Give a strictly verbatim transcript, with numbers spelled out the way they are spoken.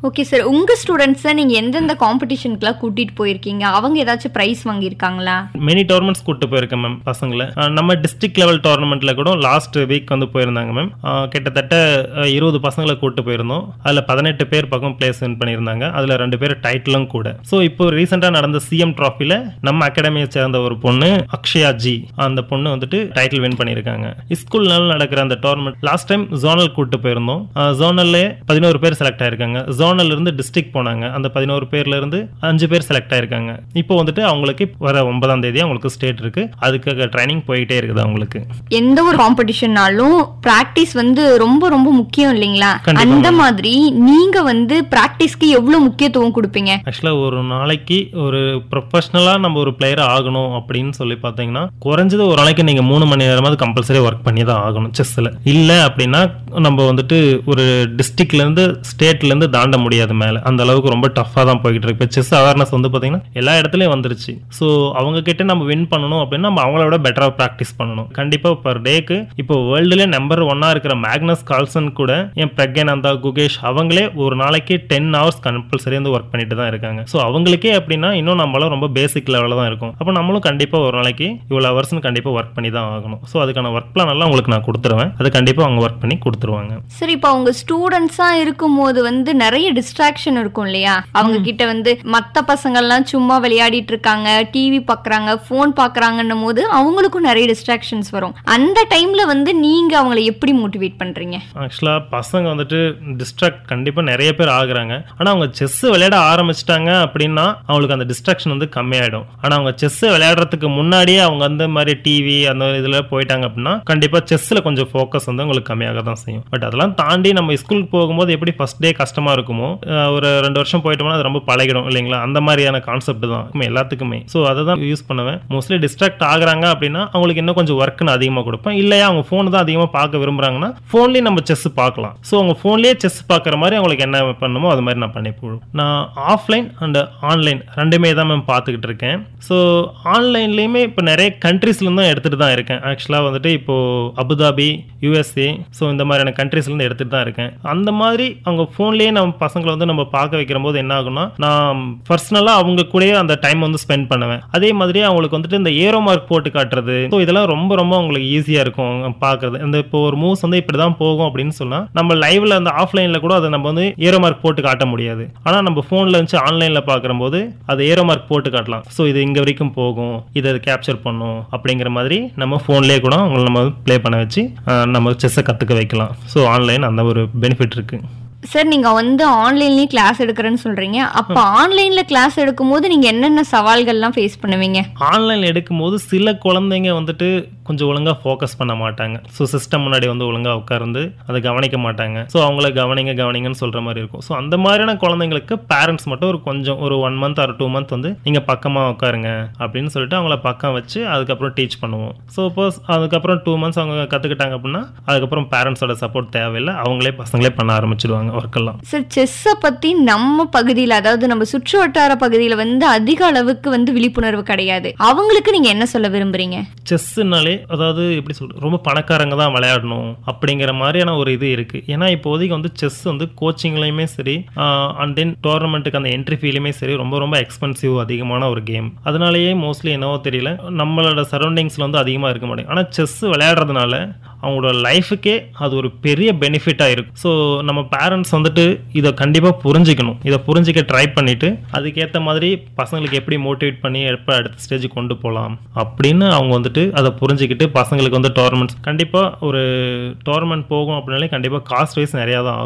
Okay sir. உங்க ஸ்டூடெண்ட்ஸை நீங்க எந்தெந்த காம்படிஷனுக்குலாம் கூட்டிட்டு போயிருக்கீங்க? அவங்க ஏதாச்சும் பிரைஸ் வாங்கியிருக்காங்களா? மெனி டோர்னமெண்ட்ஸ் கூட்டு போயிருக்கேன் மேம் பசங்களை. நம்ம டிஸ்ட்ரிக்ட் லெவல் டோர்னமெண்ட்ல கூட லாஸ்ட் வீக் வந்து போயிருந்தாங்க மேம். கிட்டத்தட்ட இருபது பசங்களை கூட்டு போயிருந்தோம். அதுல பதினெட்டு பேர் பக்கம் பிளேஸ் வின் பண்ணியிருந்தாங்க. அதுல ரெண்டு பேர் டைட்டிலும் கூட. ஸோ இப்போ ரீசெண்டா நடந்த சிஎம் டிராஃபில நம்ம அகாடமியை சேர்ந்த ஒரு பொண்ணு அக்ஷயா ஜி, அந்த பொண்ணு வந்துட்டு டைட்டில் வின் பண்ணியிருக்காங்க. ஸ்கூல்னால நடக்கிற அந்த டோர்னமெண்ட் லாஸ்ட் டைம் ஜோனல் கூட்டு போயிருந்தோம். ஜோனல்ல பதினோரு பேர் செலக்ட் ஆயிருக்காங்க. ஜோனல் இருந்து டிஸ்ட்ரிக்ட் போனாங்க. அந்த பதினோரு பேர்ல இருந்து அஞ்சு பேர் செலக்ட் ஆயிருக்காங்க. இப்போ வந்துட்டு அவங்களுக்கு வர ஒன்பதாம் தேதி அவங்களுக்கு ஸ்டேட் இருக்கு. அதுக்கு ட்ரைனிங் போயிட்டே இருக்குது அவங்களுக்கு. எந்த ஒரு காம்படிஷன்னாலும் பிராக்டிஸ் வந்து ரொம்ப ரொம்ப முக்கியம் இல்லைங்களா? அந்த மாதிரி நீங்க வந்து பிராக்டிஸ்க்கு எவ்வளவு முக்கியத்துவம் கொடுப்பீங்க? ஆக்சுவலா ஒரு நாளைக்கு ஒரு ப்ரொஃபஷனலா நம்ம ஒரு பிளேயர் ஆகணும் அப்படின்னு சொல்லி பாத்தீங்கன்னா குறைஞ்சது ஒரு நாளைக்கு நீங்க மூணு மணி நேரமாவது கம்பல்சரி ஒர்க் பண்ணி தான் ஆகணும் செஸ்ல. இல்ல அப்படின்னா நம்ம வந்துட்டு ஒரு டிஸ்ட்ரிக்ட்ல இருந்து ஸ்டேட்ல இருந்து தாண்ட முடியாது மேல. அந்த அளவுக்கு ரொம்ப டஃபா தான் போயிட்டு இருக்கு. செஸ் அவேர்னஸ் வந்து பாத்தீங்கன்னா எல்லா இடத்துலயும் வந்துருச்சு. ஸோ அவங்க கிட்ட நம்ம வின் பண்ணணும் அப்படின்னா நம்ம அவங்களோட பெட்டரா ப்ராக்டிஸ் பண்ணணும். கண்டிப்பா பர் டேக்கு இப்போ வேர்ல்டுல நம்பர் ஒன்னா இருக்கிற மேக்னஸ் கால்சன் கூட என் பிரக்யானந்தா, குகேஷ் அவங்களே ஒரு நாளைக்கு டென் ஹவர்ஸ் கம்பல்சரி வந்து ஒர்க் பண்ணிட்டு தான் இருக்காங்க. ஸோ அவங்களுக்கே அப்படின்னா இன்னும் நம்மளும் ரொம்ப பேசிக் லெவலில் தான் இருக்கும். அப்போ நம்மளும் கண்டிப்பா ஒரு நாளைக்கு இவ்வளவு ஹவர்ஸ் கண்டிப்பா ஒர்க் பண்ணி தான் ஆகணும். ஸோ அதுக்கான ஒர்க் பிளான் எல்லாம் உங்களுக்கு நான் கொடுத்துருவேன். அது கண்டிப்பா அவங்க ஒர்க் பண்ணி கொடுத்துருவாங்க. சரி, இப்போ அவங்க ஸ்டூடெண்ட்ஸா இருக்கும் போது வந்து நிறைய டிஸ்ட்ராக்ஷன் இருக்கும் இல்லையா? அவங்க கிட்ட வந்து மத்த பசங்க எல்லாம் சும்மா விளையாடிட்டு இருக்காங்க, டிவி பாக்குறாங்க, போன் பாக்குறாங்கன்னும் போது அவங்களுக்கும் நிறைய டிஸ்ட்ராக்ஷன்ஸ் வரும். அந்த டைம்ல வந்து நீங்க அவங்களை எப்படி மோட்டிவேட் பண்றீங்க? ஆக்சுவலா பசங்க வந்துட்டு டிஸ்ட்ராக்ட் கண்டிப்பா நிறைய பேர் ஆகுறாங்க. ஆனா அவங்க செஸ் விளையாட ஆரம்பிச்சிட்டாங்க அப்படின்னா அவங்களுக்கு அந்த டிஸ்ட்ராக்ஷன் வந்து கம்மியாயிடும். ஆனா அவங்க செஸ் விளையாடுறதுக்கு முன்னாடியே அவங்க அந்த மாதிரி டிவி அந்த இதுல போயிட்டாங்க அப்படின்னா கண்டிப்பா செஸ்ல கொஞ்சம் ஃபோக்கஸ் வந்து உங்களுக்கு கம்மியாக தான் செய்யும். பட் அதெல்லாம் தாண்டி நம்ம ஸ்கூலுக்கு போகும்போது எப்படி ஃபர்ஸ்ட் டே கஷ்டமா இருக்குமோ, ஒரு ரெண்டு வருஷம் போயிட்டோம்னா அது ரொம்ப பழகிடும் இல்லைங்களா? அந்த மாதிரியான கான்செப்ட் தான் எல்லாத்துக்குமே. ஸோ அதை தான் யூஸ் பண்ணுவேன். மோஸ்ட்லி டிஸ்ட்ராக்ட் ஆகுறாங்க அப்படின்னா அவங்களுக்கு இன்னும் கொஞ்சம் ஒர்க் நான் அதிகமாக கொடுப்பேன். இல்லையா அவங்க ஃபோன் தான் அதிகமாக பார்க்க விரும்புறாங்கன்னா ஃபோன்லேயே நம்ம செஸ் பார்க்கலாம். ஸோ அவங்க ஃபோன்லேயே செஸ் பார்க்குற மாதிரி அவங்களுக்கு என்ன பண்ணுமோ அது மாதிரி நான் பண்ணி போடுவேன். நான் ஆஃப்லைன் அண்ட் ஆன்லைன் ரெண்டுமே தான் மேம் பார்த்துக்கிட்டு இருக்கேன். ஸோ ஆன்லைன்லேயுமே இப்போ நிறைய கண்ட்ரீஸ்லேருந்து தான் எடுத்துகிட்டு தான் இருக்கேன். ஆக்சுவலாக வந்துட்டு இப்போ அபுதாபி, யூஎஸ்ஏ, ஸோ இந்த மாதிரியான கண்ட்ரீஸ்லேருந்து எடுத்துகிட்டு தான் இருக்கேன். அந்த மாதிரி அவங்க ஃபோன்லேயே நம்ம பசங்களை வந்து நம்ம பார்க்க வைக்கிற போது என்ன ஆகும்னா நான் பர்சனலாக அவங்க கூட அந்த டைம் வந்து ஸ்பெண்ட் பண்ணுவேன். அதே மாதிரி அவங்களுக்கு வந்துட்டு இந்த ஏரோ மார்க் போட்டு காட்டுறது, ஸோ இதெல்லாம் ரொம்ப ரொம்ப அவங்களுக்கு ஈஸியாக இருக்கும் பார்க்கறது. இந்த இப்போ ஒரு மூவ்ஸ் வந்து இப்படி தான் போகும் அப்படின்னு சொன்னால் நம்ம லைவ்ல அந்த ஆஃப்லைனில் கூட அதை நம்ம வந்து ஏரோ மார்க் போட்டு காட்ட முடியாது. ஆனால் நம்ம ஃபோனில் வச்சு ஆன்லைனில் பார்க்குற போது அது ஏரோ மார்க் போட்டு காட்டலாம். ஸோ இது இங்கே வரைக்கும் போகும், இதை கேப்சர் பண்ணும் அப்படிங்கிற மாதிரி நம்ம ஃபோன்லேயே கூட அவங்களை நம்ம ப்ளே பண்ண வச்சு நம்ம செஸ்ஸை கற்றுக்க வைக்கலாம். ஸோ ஆன்லைன் அந்த ஒரு பெனிஃபிட் இருக்கு. சார், நீங்க வந்து ஆன்லைன்லயே கிளாஸ் எடுக்கிறேன்னு சொல்றீங்க. அப்ப ஆன்லைன்ல கிளாஸ் எடுக்கும் போது நீங்க என்னென்ன சவால்கள்லாம் ஃபேஸ் பண்ணுவீங்க? ஆன்லைன்ல எடுக்கும் போது சில குழந்தைங்க வந்துட்டு கொஞ்சம் ஒழுங்கா ஃபோக்கஸ் பண்ண மாட்டாங்க. ஸோ சிஸ்டம் முன்னாடி வந்து ஒழுங்கா உட்கார்ந்து அதை கவனிக்க மாட்டாங்க. ஸோ அவங்கள கவனிங்க கவனிங்கன்னு சொல்ற மாதிரி இருக்கும். ஸோ அந்த மாதிரியான குழந்தைங்களுக்கு பேரண்ட்ஸ் மட்டும் ஒரு கொஞ்சம் ஒரு one month or two month வந்து நீங்க பக்கமா உட்காருங்க அப்படின்னு சொல்லிட்டு அவங்கள பக்கம் வச்சு அதுக்கப்புறம் டீச் பண்ணுவோம். ஸோ சப்போஸ் அதுக்கப்புறம் டூ மந்த்ஸ் அவங்க கத்துக்கிட்டாங்க அப்படின்னா அதுக்கப்புறம் பேரண்ட்ஸோட சப்போர்ட் தேவையில்லை, அவங்களே பசங்களே பண்ண ஆரம்பிச்சிடுவாங்க ஒர்க்கெல்லாம். சார், செஸ்ஸை பத்தி நம்ம பகுதியில், அதாவது நம்ம சுற்று வட்டார பகுதியில் வந்து அதிக அளவுக்கு வந்து விழிப்புணர்வு கிடையாது. அவங்களுக்கு நீங்க என்ன சொல்ல விரும்புறீங்க? செஸ்னாலே அதாவது எப்படி சொல்றது, ரொம்ப பணக்காரங்க தான் விளையாடணும் அப்படிங்கிற மாதிரியான ஒரு இது இருக்கு. ஏன்னா இப்போதைக்கு வந்து செஸ் வந்து கோச்சிங்லயுமே சரி அண்ட் தென் டோர்னமெண்ட்டுக்கு அந்த என்ட்ரி ஃபீலுமே சரி ரொம்ப ரொம்ப எக்ஸ்பென்சிவ் அதிகமான ஒரு கேம். அதனாலேயே மோஸ்ட்லி என்னவோ தெரியல நம்மளோட சரௌண்டிங்ஸ்ல வந்து அதிகமாக இருக்க மாட்டேங்க. ஆனால் செஸ் விளையாடுறதுனால அவங்களோட லைஃபுக்கே அது ஒரு பெரிய பெனிஃபிட்டாக இருக்கும். ஸோ நம்ம பேரண்ட்ஸ் வந்துட்டு இதை கண்டிப்பாக புரிஞ்சிக்கணும். இதை புரிஞ்சிக்க ட்ரை பண்ணிட்டு அதுக்கேற்ற மாதிரி பசங்களுக்கு எப்படி மோட்டிவேட் பண்ணி எப்போ அடுத்த ஸ்டேஜ் கொண்டு போகலாம் அப்படின்னு அவங்க வந்துட்டு அதை புரிஞ்சுக்கிட்டு பசங்களுக்கு வந்து டோர்னமெண்ட்ஸ் கண்டிப்பாக ஒரு டோர்னமெண்ட் போகும் அப்படின்னாலே கண்டிப்பாக காஸ்ட் வைஸ் நிறையா தான் ஆகும்.